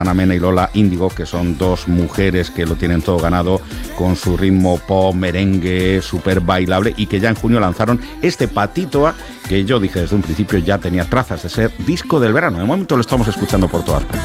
Ana Mena y Lola Índigo, que son dos mujeres que lo tienen todo ganado con su ritmo pop, merengue, súper bailable, y que ya en junio lanzaron este Patito, que yo dije desde un principio ya tenía trazas de ser disco del verano. De momento lo estamos escuchando por todas partes.